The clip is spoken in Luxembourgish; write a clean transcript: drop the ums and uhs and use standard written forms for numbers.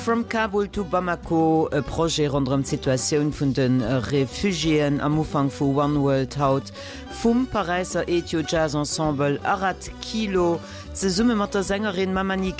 From Kabul to Bamako, e Projekt rund um Situationun vun den Refugien am Ufang vu One World haut vum Pariser Ethio Jazz Ensemble Arat Kilo ze Summe mat der Sängerin Mamani